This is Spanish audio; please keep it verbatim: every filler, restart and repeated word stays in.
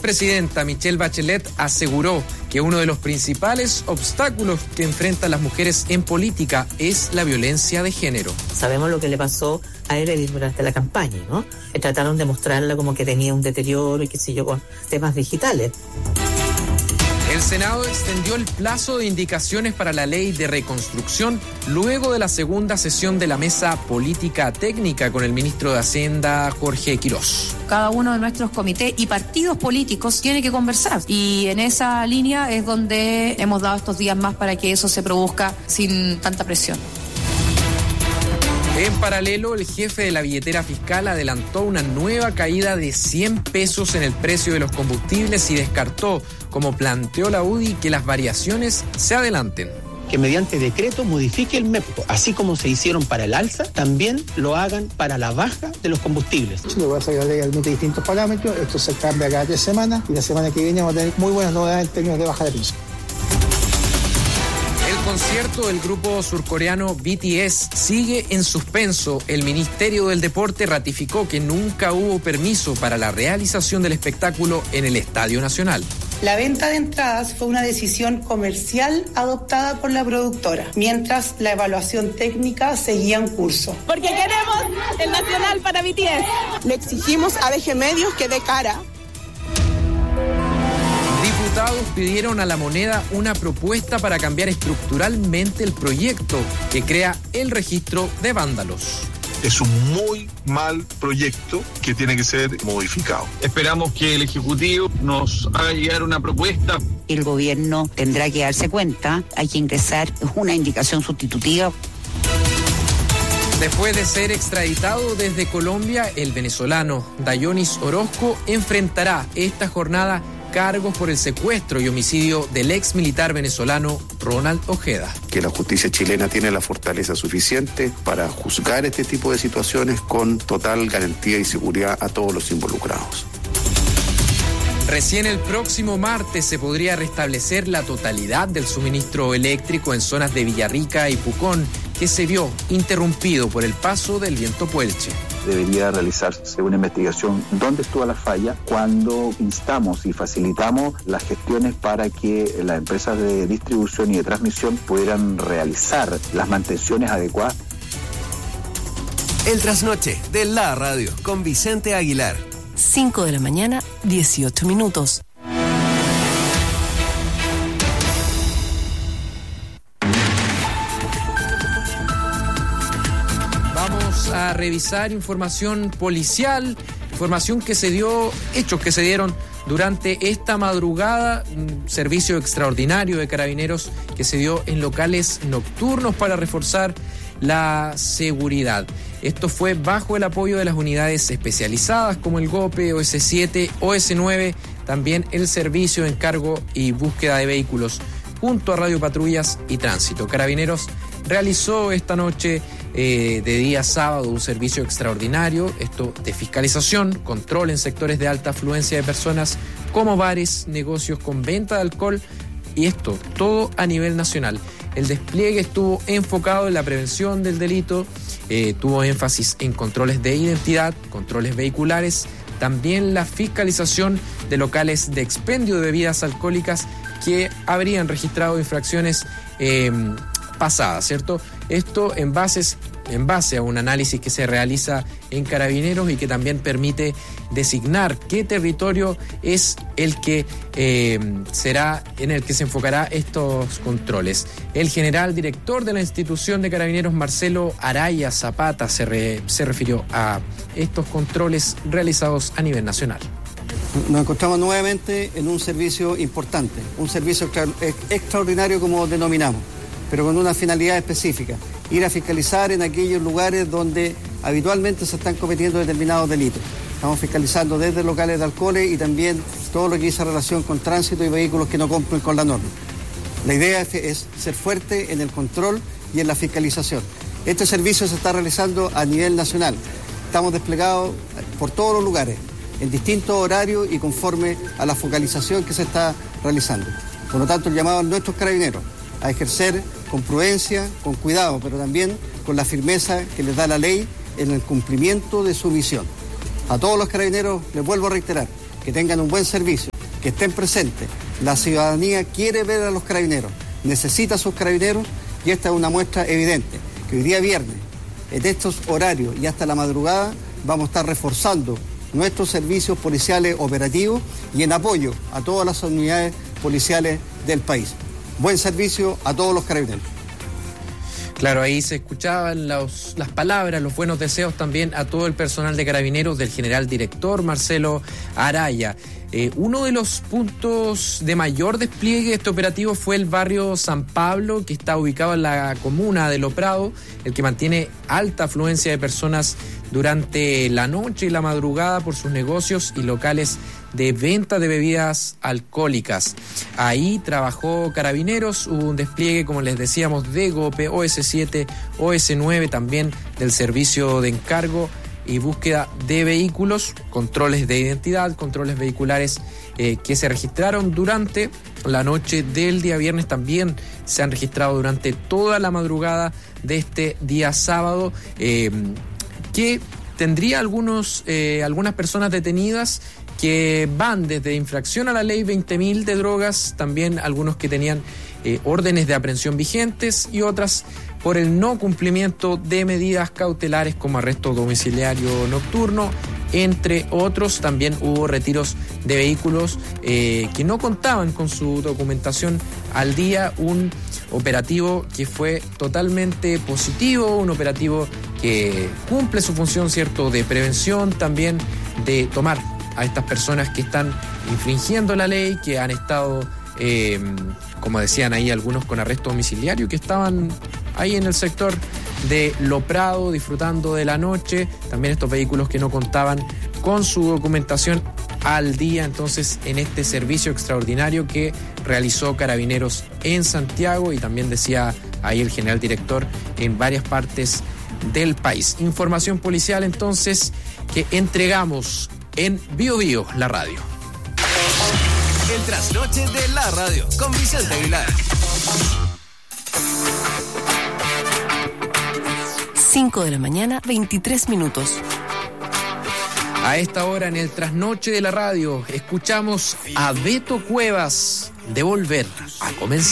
expresidenta Michelle Bachelet aseguró que uno de los principales obstáculos que enfrentan las mujeres en política es la violencia de género. Sabemos lo que le pasó a Hillary durante la campaña, ¿no? Trataron de mostrarla como que tenía un deterioro y qué sé yo, con temas digitales. El Senado extendió el plazo de indicaciones para la ley de reconstrucción luego de la segunda sesión de la mesa política técnica con el ministro de Hacienda, Jorge Quirós. Cada uno de nuestros comités y partidos políticos tiene que conversar y en esa línea es donde hemos dado estos días más para que eso se produzca sin tanta presión. En paralelo, el jefe de la billetera fiscal adelantó una nueva caída de cien pesos en el precio de los combustibles y descartó, como planteó la U D I, que las variaciones se adelanten. Que mediante decreto modifique el MEPCO, así como se hicieron para el alza, también lo hagan para la baja de los combustibles. Lo voy a sacar de distintos parámetros, esto se cambia cada tres semanas y la semana que viene vamos a tener muy buenas novedades en términos de baja de precios. El concierto del grupo surcoreano B T S sigue en suspenso. El Ministerio del Deporte ratificó que nunca hubo permiso para la realización del espectáculo en el Estadio Nacional. La venta de entradas fue una decisión comercial adoptada por la productora, mientras la evaluación técnica seguía en curso. Porque queremos el Nacional para B T S. Le exigimos a D G Medios que dé cara. Diputados pidieron a La Moneda una propuesta para cambiar estructuralmente el proyecto que crea el registro de vándalos. Es un muy mal proyecto que tiene que ser modificado. Esperamos que el Ejecutivo nos haga llegar una propuesta. El gobierno tendrá que darse cuenta, hay que ingresar una indicación sustitutiva. Después de ser extraditado desde Colombia, el venezolano Dayonis Orozco enfrentará esta jornada cargos por el secuestro y homicidio del ex militar venezolano Ronald Ojeda. Que la justicia chilena tiene la fortaleza suficiente para juzgar este tipo de situaciones con total garantía y seguridad a todos los involucrados. Recién el próximo martes se podría restablecer la totalidad del suministro eléctrico en zonas de Villarrica y Pucón, que se vio interrumpido por el paso del viento Puelche. Debería realizarse una investigación dónde estuvo la falla cuando instamos y facilitamos las gestiones para que las empresas de distribución y de transmisión pudieran realizar las mantenciones adecuadas. El trasnoche de la radio con Vicente Aguilar. cinco de la mañana, dieciocho minutos. Vamos a revisar información policial, información que se dio, hechos que se dieron durante esta madrugada, un servicio extraordinario de carabineros que se dio en locales nocturnos para reforzar la seguridad. Esto fue bajo el apoyo de las unidades especializadas como el GOPE, O S siete, O S nueve, también el Servicio de Encargo y Búsqueda de Vehículos, junto a Radio Patrullas y Tránsito. Carabineros realizó esta noche eh, de día sábado un servicio extraordinario, esto de fiscalización, control en sectores de alta afluencia de personas como bares, negocios con venta de alcohol, y esto todo a nivel nacional. El despliegue estuvo enfocado en la prevención del delito, eh, tuvo énfasis en controles de identidad, controles vehiculares, también la fiscalización de locales de expendio de bebidas alcohólicas que habrían registrado infracciones eh, pasadas, ¿cierto? Esto en bases, en base a un análisis que se realiza en Carabineros y que también permite designar qué territorio es el que eh, será en el que se enfocará estos controles. El general director de la institución de Carabineros, Marcelo Araya Zapata, se, re, se refirió a estos controles realizados a nivel nacional. Nos encontramos nuevamente en un servicio importante, un servicio extra, extraordinario como denominamos, pero con una finalidad específica, ir a fiscalizar en aquellos lugares donde habitualmente se están cometiendo determinados delitos. Estamos fiscalizando desde locales de alcoholes y también todo lo que dice relación con tránsito y vehículos que no cumplen con la norma. La idea es, es ser fuerte en el control y en la fiscalización. Este servicio se está realizando a nivel nacional. Estamos desplegados por todos los lugares, en distintos horarios y conforme a la focalización que se está realizando. Por lo tanto, el llamado a nuestros carabineros a ejercer con prudencia, con cuidado, pero también con la firmeza que les da la ley en el cumplimiento de su misión. A todos los carabineros les vuelvo a reiterar que tengan un buen servicio, que estén presentes. La ciudadanía quiere ver a los carabineros, necesita a sus carabineros y esta es una muestra evidente, que hoy día viernes, en estos horarios y hasta la madrugada, vamos a estar reforzando nuestros servicios policiales operativos y en apoyo a todas las unidades policiales del país. Buen servicio a todos los carabineros. Claro, ahí se escuchaban los, las palabras, los buenos deseos también a todo el personal de Carabineros del general director Marcelo Araya. Eh, uno de los puntos de mayor despliegue de este operativo fue el barrio San Pablo, que está ubicado en la comuna de Loprado, el que mantiene alta afluencia de personas durante la noche y la madrugada por sus negocios y locales de venta de bebidas alcohólicas. Ahí trabajó Carabineros, hubo un despliegue, como les decíamos, de GOPE, O S siete, O S nueve, también del servicio de encargo y búsqueda de vehículos, controles de identidad, controles vehiculares eh, que se registraron durante la noche del día viernes, también se han registrado durante toda la madrugada de este día sábado, eh, que tendría algunos, eh, algunas personas detenidas que van desde infracción a la ley veinte mil de drogas, también algunos que tenían eh, órdenes de aprehensión vigentes y otras por el no cumplimiento de medidas cautelares como arresto domiciliario nocturno, entre otros. También hubo retiros de vehículos eh, que no contaban con su documentación al día, un operativo que fue totalmente positivo, un operativo que cumple su función, ¿cierto?, de prevención, también de tomar a estas personas que están infringiendo la ley, que han estado, eh, como decían ahí algunos, con arresto domiciliario, que estaban ahí en el sector de Loprado disfrutando de la noche, también estos vehículos que no contaban con su documentación al día. Entonces, en este servicio extraordinario que realizó Carabineros en Santiago y también decía ahí el general director en varias partes del país. Información policial entonces que entregamos en Bio Bio, la radio. El trasnoche de la radio con Vicente Aguilar. cinco de la mañana, veintitrés minutos. A esta hora en el trasnoche de la radio escuchamos a Beto Cuevas de Volver a Comenzar.